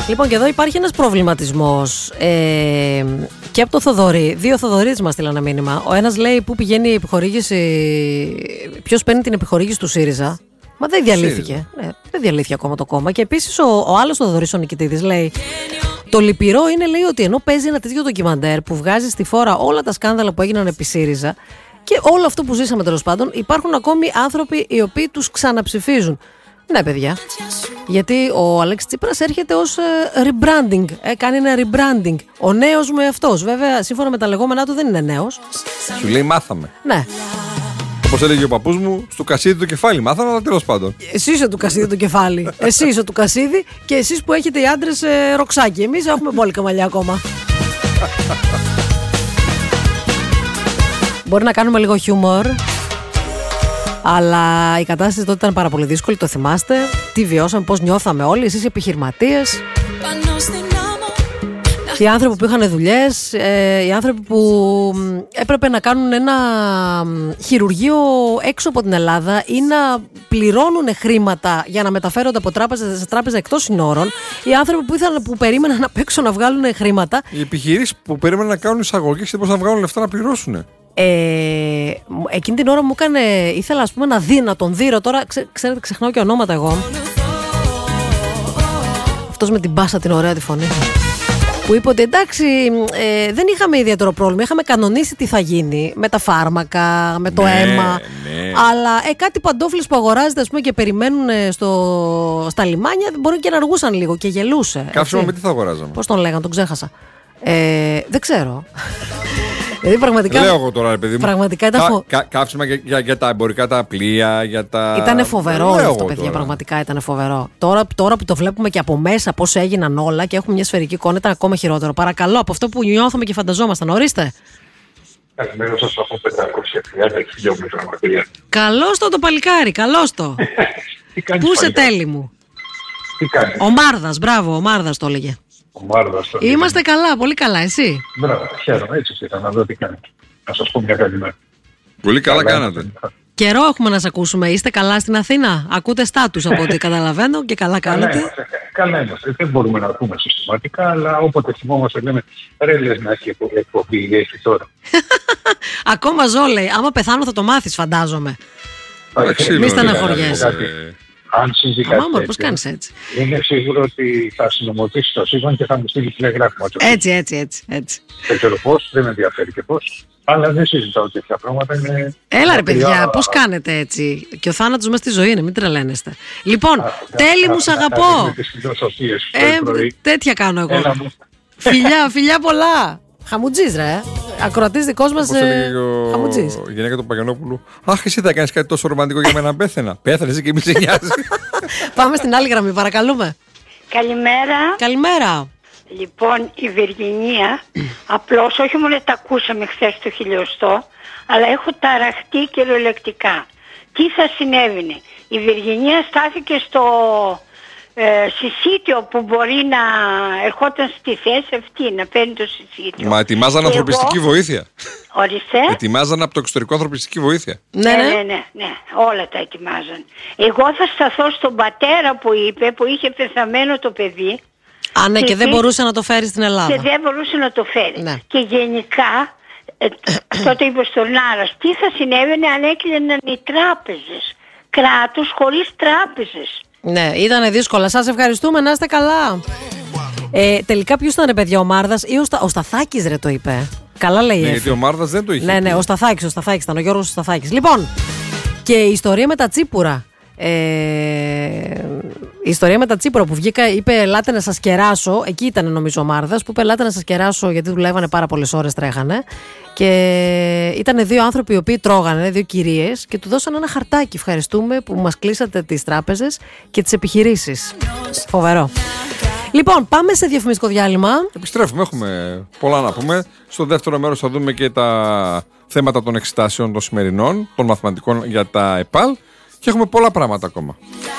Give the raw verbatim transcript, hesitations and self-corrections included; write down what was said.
Λοιπόν, και εδώ υπάρχει ένας προβληματισμός ε, και από το Θοδωρή. Δύο Θοδωρίδες μας στείλανε μήνυμα. Ο ένας λέει πού πηγαίνει η επιχορήγηση, ποιος παίρνει την επιχορήγηση του ΣΥΡΙΖΑ. Μα δεν διαλύθηκε. Ναι, δεν διαλύθηκε ακόμα το κόμμα. Και επίσης ο, ο άλλος Θοδωρής ο Νικητίδης λέει. Το λυπηρό είναι, λέει, ότι ενώ παίζει ένα τέτοιο ντοκιμαντέρ που βγάζει στη φόρα όλα τα σκάνδαλα που έγιναν επί ΣΥΡΙΖΑ και όλο αυτό που ζήσαμε τέλος πάντων, υπάρχουν ακόμη άνθρωποι οι οποίοι τους ξαναψηφίζουν. Ναι, παιδιά. Γιατί ο Αλέξης Τσίπρας έρχεται ως ε, rebranding. Ε, κάνει ένα rebranding. Ο νέος μου εαυτός. Βέβαια, σύμφωνα με τα λεγόμενά του, δεν είναι νέος. Σου λέει μάθαμε. Ναι. Όπως έλεγε ο παππούς μου, στο κασίδι το κεφάλι μάθαμε, αλλά τέλος πάντων. Εσύ είσαι του κασίδι το κεφάλι. Εσύ είσαι του κασίδι και εσείς που έχετε οι άντρες ε, ροξάκι. Εμείς έχουμε μπόλικα μαλλιά ακόμα. Μπορεί να κάνουμε λίγο χιούμορ, αλλά η κατάσταση τότε ήταν πάρα πολύ δύσκολη, το θυμάστε. Τι βιώσαμε, πώς νιώθαμε όλοι, εσείς οι επιχειρηματίες, οι άνθρωποι που είχαν δουλειές, ε, οι άνθρωποι που έπρεπε να κάνουν ένα χειρουργείο έξω από την Ελλάδα ή να πληρώνουν χρήματα για να μεταφέρονται από τράπεζα σε τράπεζα εκτός συνόρων, οι άνθρωποι που, ήθελαν, που περίμεναν απ' έξω να βγάλουν χρήματα. Οι επιχειρήσεις που περίμεναν να κάνουν εισαγωγές και πώς να βγάλουν λεφτά να πληρώσουν. Ε, εκείνη την ώρα μου έκανε, ήθελα ας πούμε να δει, να τον δείρω. Τώρα ξέ, ξέρετε, ξεχνάω και ονόματα εγώ. Αυτός με την μπάσα την ωραία τη φωνή, που είπε ότι εντάξει, ε, δεν είχαμε ιδιαίτερο πρόβλημα. Είχαμε κανονίσει τι θα γίνει με τα φάρμακα, με το ναι, αίμα. Ναι. Αλλά ε, κάτι παντόφλες που αγοράζεται, ας πούμε, και περιμένουν στο, στα λιμάνια, μπορεί και να αργούσαν λίγο και γελούσε. Καύσιμα με τι θα αγοράζαμε. Πώς τον λέγανε, τον ξέχασα. Ε, δεν ξέρω. Δηλαδή, πραγματικά, λέω εγώ τώρα, ρε παιδί μου. Πραγματικά ήταν φο... κα, κάψιμα για, για, για τα εμπορικά τα πλοία, για τα. Ήταν φοβερό όλο αυτό, παιδιά. Τώρα. Πραγματικά ήταν φοβερό. Τώρα, τώρα που το βλέπουμε και από μέσα πώς έγιναν όλα και έχουμε μια σφαιρική εικόνα, ήταν ακόμα χειρότερο. Παρακαλώ, από αυτό που νιώθαμε και φανταζόμασταν. Ορίστε. Καλημέρα σας από πεντακόσια τριάντα χιλιόμετρα μακριά. Καλώς το το παλικάρι, καλώς το. Πού είσαι τέλει μου. Τι κάνει. Ο Μάρδας, μπράβο, ο Μάρδας το έλεγε. Είμαστε καλά, πολύ καλά, εσύ. Μπράβο, χαίρομαι, έτσι ήθελα να δω τι κάνετε. Να σας πω μια καλημέρα. Πολύ καλά, καλά κάνατε. Καιρό έχουμε να σας ακούσουμε. Είστε καλά στην Αθήνα? Ακούτε στάτους από ό,τι καταλαβαίνω και καλά κάνετε. Καλά είμαστε, καλά είμαστε. Δεν μπορούμε να ακούμε συστηματικά, αλλά όποτε θυμόμαστε λέμε ρε λες να έχει εκπομπή, έχει τώρα. Ακόμα ζω, λέει. Άμα πεθάνω θα το μάθεις, φαντάζομαι. Μη στεναχωριέσαι. Αν συμβεί κάτι τέτοιο, πώς κάνεις έτσι. Είναι σίγουρο ότι θα συνομωτήσει το σύμπαν και θα μου στείλει τηλεγράφημα. Έτσι, έτσι, έτσι, έτσι. Δεν ξέρω πώς, δεν με ενδιαφέρει και πώς. Αλλά δεν συζητάω τέτοια πράγματα. Είναι... Έλα ρε παιδιά, πώς κάνετε έτσι. Και ο θάνατος μέσα στη ζωή είναι, μην τρελαίνεστε. Λοιπόν, τέλει μου, σ' αγαπώ. Ε, τέτοια κάνω εγώ. Φιλιά, φιλιά πολλά. Χαμουτζής ρε. Ακροατής δικός μας ε, χαμουτζής. Η γυναίκα του Παγιανόπουλου. Αχ, εσύ θα κάνεις κάτι τόσο ρομαντικό για μένα, πέθαινα. Πέθανες και μη σε νοιάζει. Πάμε στην άλλη γραμμή, παρακαλούμε. Καλημέρα. Καλημέρα. Λοιπόν, η Βυργινία, απλώς όχι μόνο τα ακούσαμε χθες το χιλιοστό, αλλά έχω ταραχτεί κυριολεκτικά. Τι θα συνέβαινε. Η Βυργινία στάθηκε στο ε, συσίτιο που μπορεί να ερχόταν στη θέση αυτή, να παίρνει το συσίτιο. Μα ετοιμάζαν ανθρωπιστική εγώ... βοήθεια. Ορίστε. Ετοιμάζαν από το εξωτερικό ανθρωπιστική βοήθεια. Ναι, ναι, ναι, ναι, ναι, όλα τα ετοιμάζαν. Εγώ θα σταθώ στον πατέρα που είπε, που είχε πεθαμένο το παιδί. Α, ναι, και, και δεν μπορούσε να το φέρει στην Ελλάδα. Και δεν μπορούσε να το φέρει. Ναι. Και γενικά, ε, τότε είπε στον Άρας, τι θα συνέβαινε αν έκλειναν οι τράπεζες. Κράτος χωρίς τράπεζες. Ναι, ήταν δύσκολα. Σας ευχαριστούμε, να είστε καλά. Ε, τελικά ποιος ήταν, παιδιά, ο Μάρδας ή ο, Στα... ο Σταθάκης, ρε, το είπε. Καλά λέει. Ναι, γιατί ο Μάρδας δεν το είχε. Ναι, ναι, ο Σταθάκης, ο Σταθάκης ήταν, ο Γιώργος ο Σταθάκης. Λοιπόν, και η ιστορία με τα τσίπουρα. Ε, η ιστορία με τα τσίπουρα που βγήκα, είπε ελάτε να σας κεράσω. Εκεί ήταν νομίζω ο Μάρδας που είπε ελάτε να σας κεράσω, γιατί δουλεύανε πάρα πολλές ώρες, τρέχανε. Και ήταν δύο άνθρωποι οι οποίοι τρώγανε, δύο κυρίες, και του δώσανε ένα χαρτάκι. Ευχαριστούμε που μας κλείσατε τις τράπεζες και τις επιχειρήσεις. Φοβερό. Λοιπόν, πάμε σε διαφημιστικό διάλειμμα. Επιστρέφουμε, έχουμε πολλά να πούμε. Στο δεύτερο μέρος θα δούμε και τα θέματα των εξετάσεων των σημερινών, των μαθηματικών για τα ΕΠΑΛ. Και έχουμε πολλά πράγματα ακόμα.